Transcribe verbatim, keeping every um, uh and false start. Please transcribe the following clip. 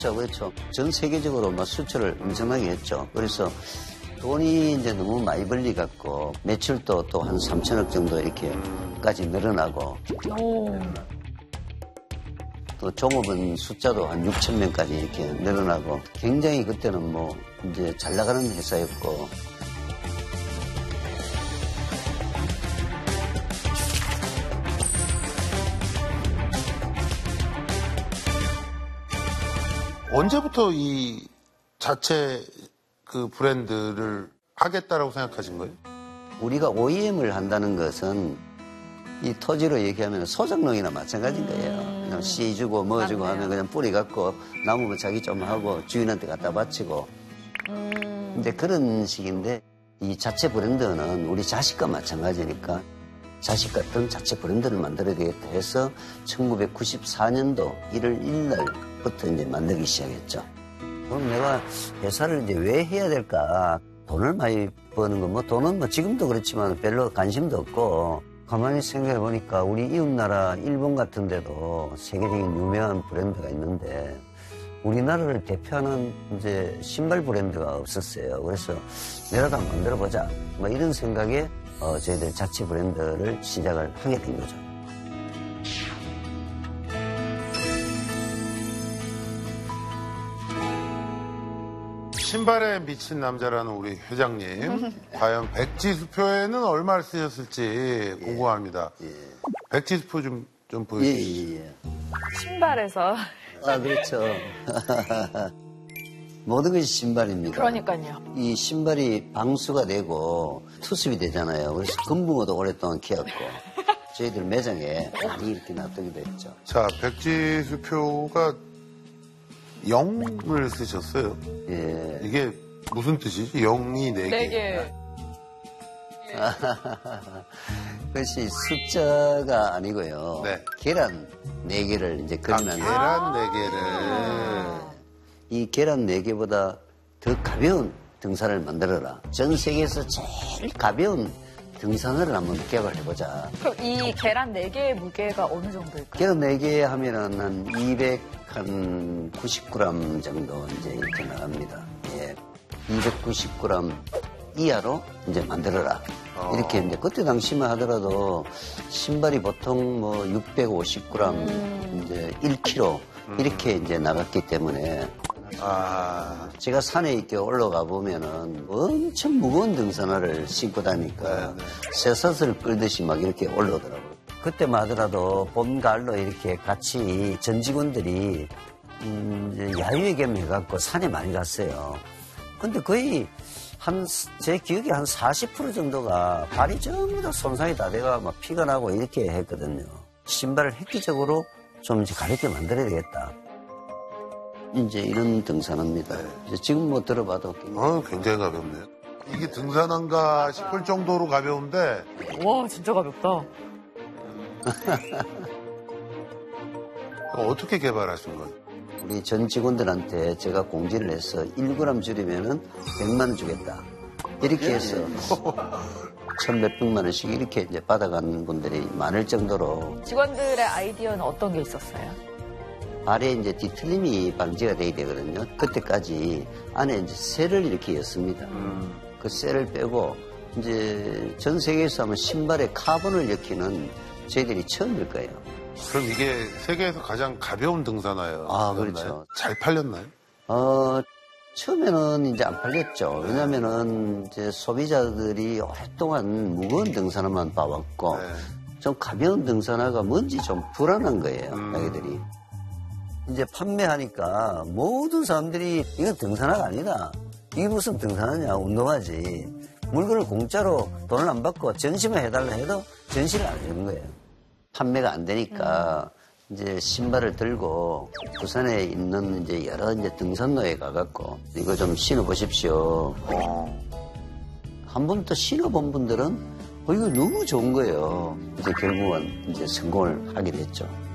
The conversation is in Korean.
그렇죠. 전 세계적으로 막 수출을 엄청나게 했죠. 그래서 돈이 이제 너무 많이 벌리 갖고 매출도 또 한 삼천억 정도 이렇게까지 늘어나고 오. 또 종업원 숫자도 한 육천 명까지 이렇게 늘어나고 굉장히 그때는 뭐 이제 잘 나가는 회사였고. 언제부터 이 자체 그 브랜드를 하겠다라고 생각하신 거예요? 우리가 오이엠을 한다는 것은 이 토지로 얘기하면 소장농이나 마찬가지인 거예요. 음. 그냥 씨 주고 뭐 주고 맞네요. 하면 그냥 뿌리 갖고 남으면 자기 좀 하고 주인한테 갖다 바치고. 음. 근데 그런 식인데 이 자체 브랜드는 우리 자식과 마찬가지니까 자식 같은 자체 브랜드를 만들어야 되겠다 해서 천구백구십사 년도 일월 일 날부터 이제 만들기 시작했죠. 그럼 내가 회사를 이제 왜 해야 될까? 돈을 많이 버는 거, 뭐 돈은 뭐 지금도 그렇지만 별로 관심도 없고 가만히 생각해 보니까 우리 이웃나라 일본 같은 데도 세계적인 유명한 브랜드가 있는데 우리나라를 대표하는 이제 신발 브랜드가 없었어요. 그래서 내가 한번 만들어 보자. 뭐 이런 생각에 어, 저희들 자체 브랜드를 시작을 하게 된 거죠. 신발에 미친 남자라는 우리 회장님. 과연 백지수표에는 얼마를 쓰셨을지 궁금합니다. 예. 백지수표 좀, 좀 예, 보여주시죠. 예, 예. 신발에서. 아, 그렇죠. 모든 것이 신발입니다. 그러니까요. 이 신발이 방수가 되고 투습이 되잖아요. 그래서 금붕어도 오랫동안 키웠고 저희들 매장에 많이 이렇게 놔두기도 했죠. 자, 백지수표가 영을 쓰셨어요. 예. 이게 무슨 뜻이지? 영이 네 개. 네 개. 그것이 숫자가 아니고요. 네. 계란 네 개를 이제 아, 그리면 계란 네 개를. 이 계란 네 개보다 더 가벼운 등산을 만들어라. 전 세계에서 제일 가벼운 등산을 한번 개발해보자. 그럼 이 계란 네 개의 무게가 어느 정도일까요? 계란 네 개 하면은 한 이백구십 그램 정도 이제 이렇게 나갑니다. 예. 이백구십 그램 이하로 이제 만들어라. 어. 이렇게 이제 그때 당시만 하더라도 신발이 보통 뭐 육백오십 그램 음. 이제 일 킬로그램 이렇게 이제 나갔기 때문에 아, 제가 산에 이렇게 올라가 보면은 엄청 무거운 등산화를 신고 다니니까 네, 네. 쇠사슬을 끌듯이 막 이렇게 올라오더라고요. 그때만 하더라도 봄, 가을로 이렇게 같이 전 직원들이 음, 이제 야유회 겸해갖고 산에 많이 갔어요. 근데 거의 한, 제 기억에 한 사십 퍼센트 정도가 발이 전부 다 손상이 다 돼가 막 피가 나고 이렇게 했거든요. 신발을 획기적으로 좀 이제 가볍게 만들어야 되겠다. 이제 이런 등산화입니다. 이제 지금 뭐 들어봐도 어, 굉장히 가볍네요. 이게 등산한가 싶을 정도로 가벼운데 와, 진짜 가볍다. 어떻게 개발하신 거예요? 우리 전 직원들한테 제가 공지를 해서 일 그램 줄이면은 백만 원 주겠다. 이렇게 해서 천 몇백만 원씩 이렇게 이제 받아가는 분들이 많을 정도로 직원들의 아이디어는 어떤 게 있었어요? 발에 이제 뒤틀림이 방지가 돼야 되거든요. 그때까지 안에 이제 셀을 이렇게 였습니다. 음. 그 셀을 빼고 이제 전 세계에서 하면 신발에 카본을 엮이는 저희들이 처음일 거예요. 그럼 이게 세계에서 가장 가벼운 등산화예요. 아, 그렇죠. 잘 팔렸나요? 어, 처음에는 이제 안 팔렸죠. 왜냐면은 이제 소비자들이 오랫동안 무거운 등산화만 봐왔고 네. 좀 가벼운 등산화가 뭔지 좀 불안한 거예요. 음. 자기들이. 이제 판매하니까 모든 사람들이 이건 등산화가 아니다. 이게 무슨 등산화냐, 운동화지. 물건을 공짜로 돈을 안 받고 전시만 해달라 해도 전시를 안 해주는 거예요. 판매가 안 되니까 음. 이제 신발을 들고 부산에 있는 이제 여러 이제 등산로에 가갖고 이거 좀 신어보십시오. 어. 한 번부터 신어본 분들은 어, 이거 너무 좋은 거예요. 이제 결국은 이제 성공을 하게 됐죠.